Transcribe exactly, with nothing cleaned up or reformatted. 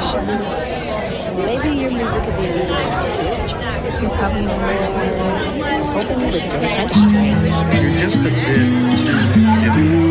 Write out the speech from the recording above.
Maybe your music could be a little more spiritual. You're probably not really. I was hoping you would do kind of strange. You're just a bit too difficult.